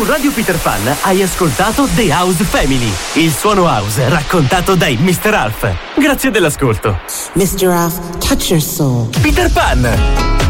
Su Radio Peter Pan hai ascoltato The House Family, il suono house raccontato dai Mr. Alf. Grazie dell'ascolto. Mr. Alf, touch your soul. Peter Pan.